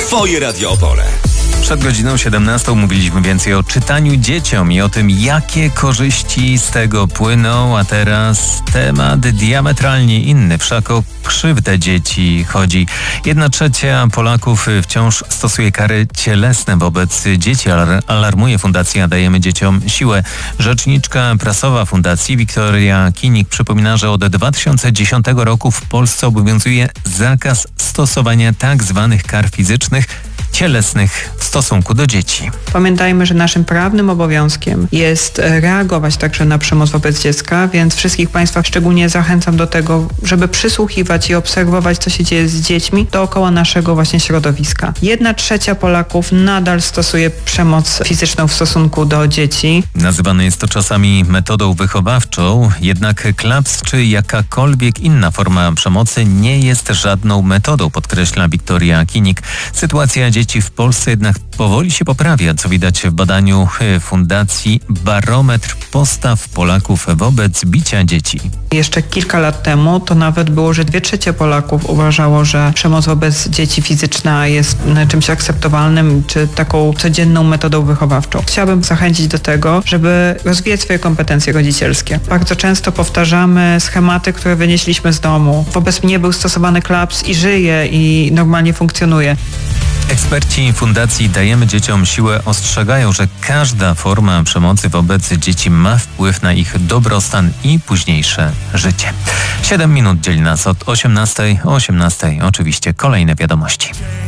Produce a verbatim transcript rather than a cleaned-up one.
Twoje Radio Opole. Przed godziną siedemnastą mówiliśmy więcej o czytaniu dzieciom i o tym, jakie korzyści z tego płyną, a teraz temat diametralnie inny, wszak o krzywdę dzieci chodzi. Jedna trzecia Polaków wciąż stosuje kary cielesne wobec dzieci, alarmuje Fundacja Dajemy Dzieciom Siłę. Rzeczniczka prasowa Fundacji Wiktoria Kinik przypomina, że od dwa tysiące dziesiątego roku w Polsce obowiązuje zakaz stosowania tak zwanych kar fizycznych, cielesnych w stosunku do dzieci. Pamiętajmy, że naszym prawnym obowiązkiem jest reagować także na przemoc wobec dziecka, więc wszystkich Państwa szczególnie zachęcam do tego, żeby przysłuchiwać i obserwować, co się dzieje z dziećmi dookoła naszego właśnie środowiska. Jedna trzecia Polaków nadal stosuje przemoc fizyczną w stosunku do dzieci. Nazywane jest to czasami metodą wychowawczą, jednak klaps czy jakakolwiek inna forma przemocy nie jest żadną metodą, podkreśla Wiktoria Kinik. Sytuacja dzieci w Polsce jednak powoli się poprawia, co widać w badaniu Fundacji Barometr postaw Polaków wobec bicia dzieci. Jeszcze kilka lat temu to nawet było, że dwie trzecie Polaków uważało, że przemoc wobec dzieci fizyczna jest czymś akceptowalnym czy taką codzienną metodą wychowawczą. Chciałabym zachęcić do tego, żeby rozwijać swoje kompetencje rodzicielskie. Bardzo często powtarzamy schematy, które wynieśliśmy z domu. Wobec mnie był stosowany klaps i żyje i normalnie funkcjonuje. Eksperci Fundacji Dajemy Dzieciom Siłę ostrzegają, że każda forma przemocy wobec dzieci ma wpływ na ich dobrostan i późniejsze życie. Siedem minut dzieli nas od osiemnastej. O osiemnastej oczywiście kolejne wiadomości.